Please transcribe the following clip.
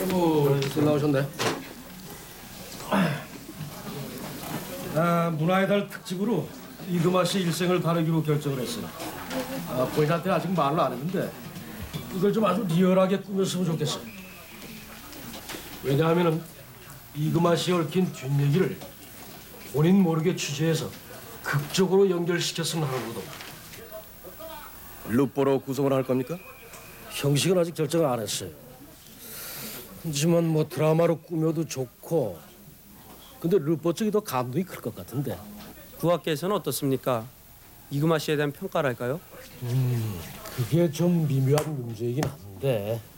술 나오셨네. 문화의 달 특집으로 이금아 씨 일생을 다루기로 결정을 했어요. 본인한테 아직 말을 안 했는데 이걸 좀 아주 리얼하게 꾸몄으면 좋겠어요. 왜냐하면은 이금아 씨에 얽힌 뒷얘기를 본인 모르게 취재해서 극적으로 연결시켰으면 하는 거거든. 루포로 구성을 할 겁니까? 형식은 아직 결정을 안 했어요. 하지만 뭐 드라마로 꾸며도 좋고, 근데 르포 쪽이 더 감동이 클 것 같은데. 부하께서는 어떻습니까? 이금아 씨에 대한 평가랄까요? 그게 좀 미묘한 문제이긴 한데